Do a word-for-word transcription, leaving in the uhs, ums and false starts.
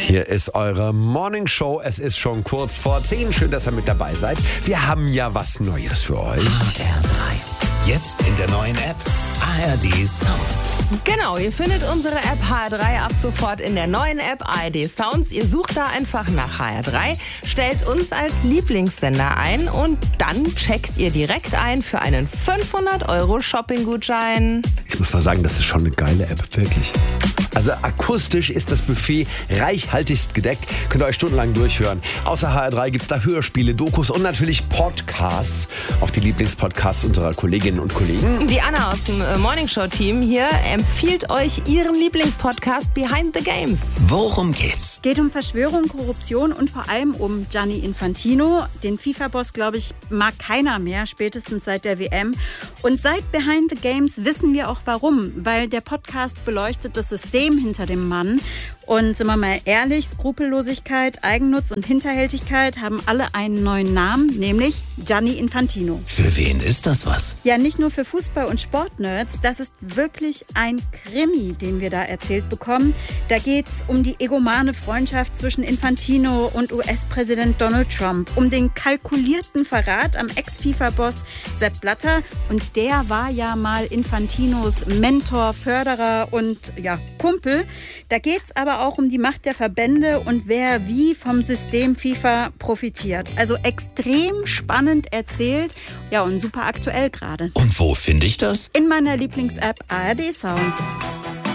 Hier ist eure Morning Show. Es ist schon kurz vor zehn. Schön, dass ihr mit dabei seid. Wir haben ja was Neues für euch. H R drei. Jetzt in der neuen App A R D Sounds. Genau, ihr findet unsere App H R drei ab sofort in der neuen App A R D Sounds. Ihr sucht da einfach nach H R drei, stellt uns als Lieblingssender ein und dann checkt ihr direkt ein für einen fünfhundert Euro Shopping-Gutschein. Ich muss mal sagen, das ist schon eine geile App, wirklich. Also akustisch ist das Buffet reichhaltigst gedeckt. Könnt ihr euch stundenlang durchhören. Außer H R drei gibt es da Hörspiele, Dokus und natürlich Podcasts. Auch die Lieblingspodcasts unserer Kolleginnen und Kollegen. Die Anna aus dem Morning Show Team hier empfiehlt euch ihren Lieblingspodcast Behind the Games. Worum geht's? Geht um Verschwörung, Korruption und vor allem um Gianni Infantino. Den FIFA-Boss, glaube ich, mag keiner mehr, spätestens seit der W M. Und seit Behind the Games wissen wir auch warum. Weil der Podcast beleuchtet das System hinter dem Mann. Und sind wir mal ehrlich, Skrupellosigkeit, Eigennutz und Hinterhältigkeit haben alle einen neuen Namen, nämlich Gianni Infantino. Für wen ist das was? Ja, nicht nur für Fußball- und Sportnerds. Das ist wirklich ein Krimi, den wir da erzählt bekommen. Da geht's um die egomane Freundschaft zwischen Infantino und U S-Präsident Donald Trump, um den kalkulierten Verrat am Ex-FIFA-Boss Sepp Blatter. Und der war ja mal Infantinos Mentor, Förderer und ja, Kumpel. Da geht's aber auch um die Macht der Verbände und wer wie vom System FIFA profitiert. Also extrem spannend erzählt, ja und super aktuell gerade. Und wo finde ich das? In meiner Lieblings-App A R D Sounds.